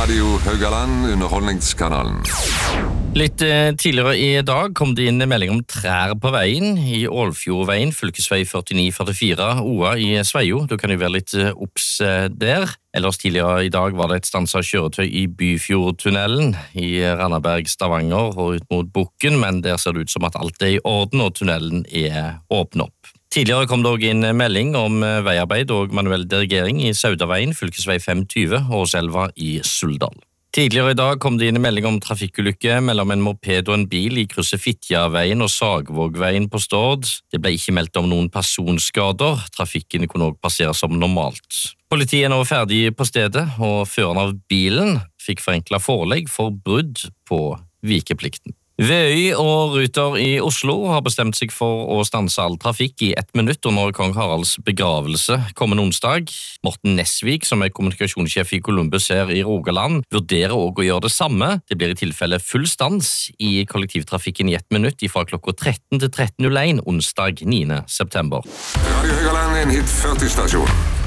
Radio Haugaland, underholdningskanalen. Litt tidligere i dag kom det inn melding om trær på veien i Ålfjordveien, fylkesvei 49-44, Oa i Sveio. Du kan jo være litt opps der. Ellers tidligere i dag var det et stanset kjøretøy i Byfjordtunnelen i Randaberg, Stavanger og ut mot Bukken, men der ser det ut som at alt er i orden og tunnelen er åpnet opp. Tidligere kom det også inn melding om veiarbeid og manuell dirigering i Saudaveien, fylkesvei 520, Åselva i Suldal. Tidligere i dag kom det inn en melding om trafikkulykke mellom en moped og en bil i krysset Fitjaveien og Sagvågveien på Stord. Det ble ikke meldt om noen personskader. Trafikken kunne også passere som normalt. Politiet er nå ferdig på stedet, og føreren av bilen fikk forenklet forelegg for brudd på vikeplikten. VØY og Ruter i Oslo har bestemt seg for å stanse all trafikk i 1 minutt under kong Haralds begravelse kommende onsdag. Morten Nesvik, som er kommunikasjonssjef i Columbus her i Rogaland, vurderer også å gjøre det samme. Det blir i tilfelle full stans i kollektivtrafikken i 1 minutt fra klokka 13 til 13.01 onsdag 9. september. Radio Haugaland, en hit 40-stasjon.